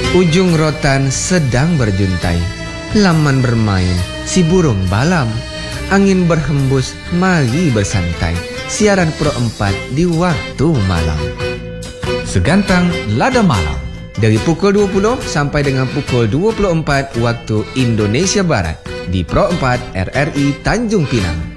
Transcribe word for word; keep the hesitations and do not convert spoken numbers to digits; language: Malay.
Ujung rotan sedang berjuntai, laman bermain si burung balam. Angin berhembus, mari bersantai. Siaran Pro empat di waktu malam. Segantang Lada Malam Dari pukul dua puluh sampai dengan pukul dua puluh empat waktu Indonesia Barat di Pro empat R R I Tanjung Pinang.